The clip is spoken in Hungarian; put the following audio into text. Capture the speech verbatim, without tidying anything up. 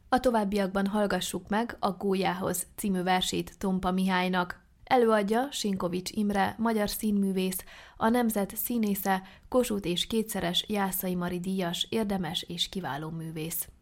A továbbiakban hallgassuk meg a Gólyához című versét Tompa Mihálynak. Előadja Sinkovics Imre, magyar színművész, a Nemzet színésze, Kossuth és kétszeres Jászai Mari díjas, érdemes és kiváló művész.